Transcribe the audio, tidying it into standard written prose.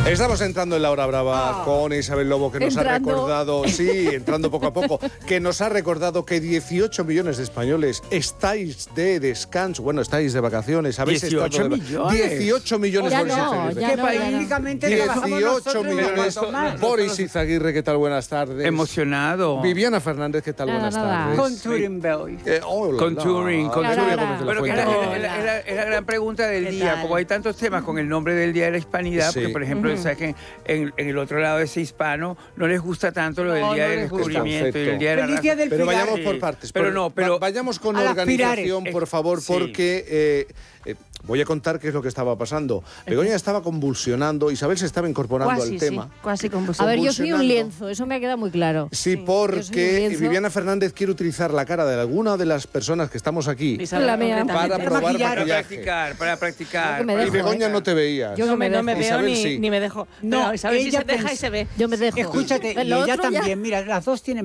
Estamos entrando en la hora brava con Isabel Lobo, que nos ha recordado, sí, entrando poco a poco, que nos ha recordado que 18 millones de españoles estáis de descanso, bueno, estáis de vacaciones, habéis 18 estado de millones. 18 millones, Ya Boris no, Izaguirre. ya ¿Qué no, país? ya no. Únicamente 18 millones. Boris Izaguirre, ¿qué tal? Buenas tardes. Emocionado. Viviana Fernández, ¿qué tal? Nada, Buenas nada. tardes. Con Turing Belly. Hola, Con Turing, con Turing Turing. Gómez de la Pero que Fuente. es la gran pregunta del ¿Qué día. tal? Como hay tantos temas con el nombre del Día de la Hispanidad, Sí. porque, por ejemplo, sabes que en el otro lado de ese hispano no les gusta tanto lo del No, Día no del les gusta. Descubrimiento y el Perfecto. Día de la Feliz Día Raza. del Pero Pilar. vayamos por partes. Pero no, pero- vayamos con a las organización, Pilares. por favor, Sí. porque voy a contar qué es lo que estaba pasando. Begoña estaba convulsionando, Isabel se estaba incorporando al tema. Casi A convulsión. ver, yo soy un Convulsionando. lienzo, eso me ha quedado muy claro. Sí, Yo soy un porque lienzo. Viviana Fernández quiere utilizar la cara de alguna de las personas que estamos aquí La mía. para probar Maquillaje. maquillaje. Para practicar. Yo que me Y dejo, Begoña no te veías. Yo No me dejo. veo Isabel sí. ni me dejo. No, No, Isabel sí ella se deja y pensa- se ve. Yo me dejo. Escúchate, y Lo ella otro ya- también. Mira, las dos tienen